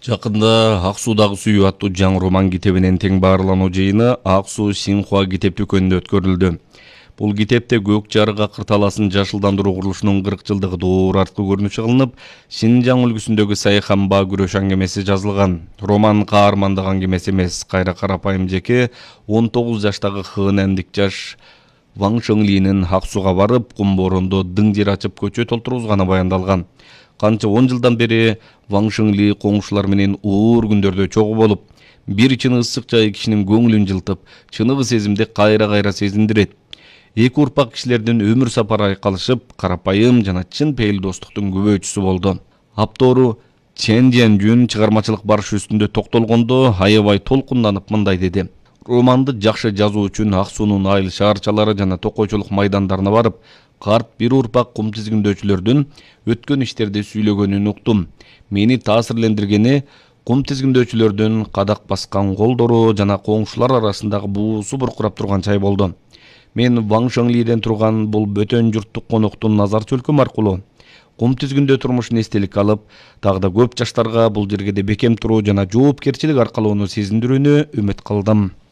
Жакында Ак Суудагы сүйүү аттуу жаңы роман китебинин тең баарлануу жыйыны Ак Суу Синхуа китеп дүкөнүндө өткөрүлдү. Бул китепте Көк жарык акыр талаасын жашылдандыруу курулушунун 40 жылдыгы доор арткы көрүнүшү кылынып, Шинжаң өлкөсүндөгү Сайханба күрөш аңгемеси жазылган. Роман каармандык аңгемеси эмес, кайра карапайым жеке 19 жаштагы хынэндик жаш Ваң Шөңлинин Ак Сууга барып, кум бороондо дың жер ачып көчө толтурузганы баяндалган. Канча 10 жылдан бери Ваң Шөңли коңшулар менен оор күндөрдө чогуу болуп, бир чыны ысык жай кишинин көңүлүн жылтып, чыныгы сезимди кайра-кайра сезиндирет. Эки урпак кишилердин өмүр сапары айкалышып, карапайым жана чын пейил достуктун күбөчүсү болду. Аптору Чен Жен-жүн чыгармачылык барышы үстүндө токтолгондо аябай толкунданып мындай деди: романды жакшы жазуу үчүн Ак Суунун айыл шаарчалары жана токойчулук майдандарына барып, карт бир урпак кум тизгиндөөчүлөрдүн өткөн иштерди сүйлөгөнүн уктум. Мени таасирлендиргени кум тизгиндөөчүлөрдүн кадак баскан колдору жана коңшулар арасындагы буусу буркурап турган чай болду. Мен Ваң Шөңлиден турган бул бөтөн журттук коноктун назар чөлкөм аркылуу кум тизгиндөө турмушун эстеликке алып, дагы да көп жаштарга бул жергеде бекем туруу жана жоопкерчилик аркалоону сезиндирүүнү үмүт кылдым.